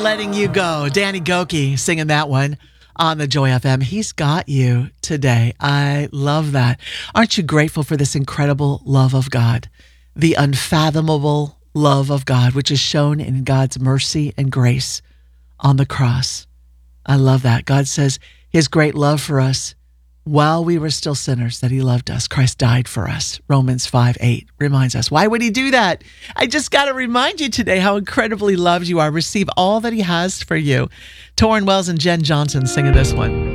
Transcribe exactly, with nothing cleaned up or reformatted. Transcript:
letting you go. Danny Gokey singing that one on the Joy F M. He's got you today. I love that. Aren't you grateful for this incredible love of God? The unfathomable love of God, which is shown in God's mercy and grace on the cross. I love that. God says his great love for us, while we were still sinners, that he loved us. Christ died for us. Romans five eight reminds us. Why would he do that? I just got to remind you today how incredibly loved you are. Receive all that he has for you. Torrin Wells and Jen Johnson singing this one.